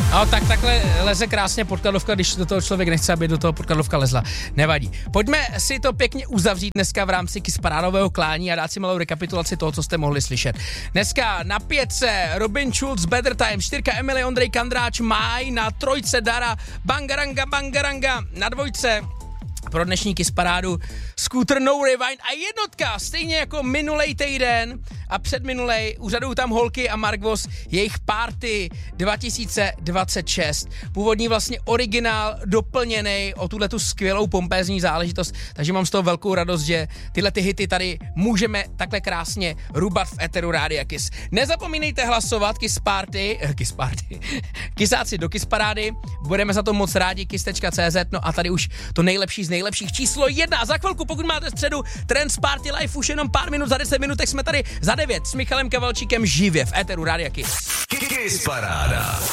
No tak takhle leze krásně podkladovka, když do toho člověk nechce, aby do toho podkladovka lezla. Nevadí. Pojďme si to pěkně uzavřít dneska v rámci parádového klání a dát si malou rekapitulaci toho, co jste mohli slyšet. Dneska na 5 Robin Schulz, Better Time, 4 Emily, Ondrej Kandráč, Máj, na 3 Dara, Bangaranga, na 2 pro dnešní parádu Scooter No Rewind a 1, stejně jako minulej týden a předminulej, úřadují tam Holky a Mark Voss, jejich party 2026. Původní vlastně originál doplněný o tuhletu skvělou pompézní záležitost, takže mám z toho velkou radost, že tyhle ty hity tady můžeme takhle krásně rubat v éteru Rádia Kiss. Nezapomínejte hlasovat Kissáci do Kiss parády, budeme za to moc rádi, kiss.cz, no a tady už to nejlepší z nejlepších číslo 1 a za chvilku, pokud máte středu Trends Party Live, už jenom pár minut, za 10 minutek jsme tady za 9 s Michalem Kavalčíkem živě v éteru Rádia Kiss. Kiss paráda.